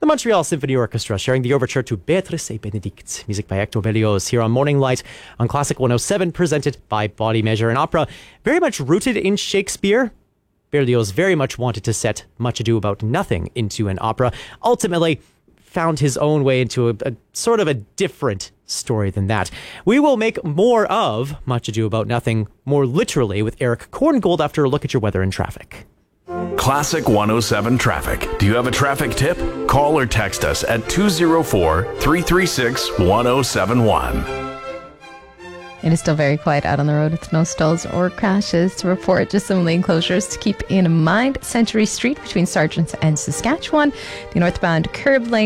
Montreal Symphony Orchestra sharing the overture to Beatrice et Benedict, music by Hector Berlioz here on Morning Light on Classic 107, presented by Body Measure. An opera very much rooted in Shakespeare. Berlioz very much wanted to set Much Ado About Nothing into an opera. Ultimately, found his own way into a sort of a different story than that. We will make more of Much Ado About Nothing more literally with Eric Korngold after a look at your weather and traffic. Classic 107 traffic. Do you have a traffic tip? Call or text us at 204-336-1071. It is still very quiet out on the road with no stalls or crashes to report. Just some lane closures to keep in mind. Century Street between Sargent and Saskatchewan. The northbound curb lane